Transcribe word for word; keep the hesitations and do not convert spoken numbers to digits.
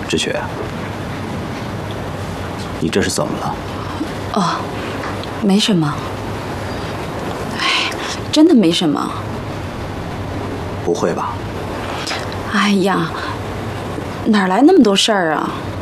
志雪，你这是怎么了？ 哦，没什么。哎，真的没什么。 不会吧？ 哎呀，哪来那么多事儿啊？